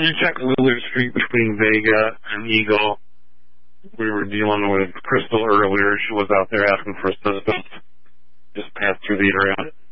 you check Willard Street between Vega and Eagle. We were dealing with Crystal earlier. She was out there asking for assistance. Just passed through the area.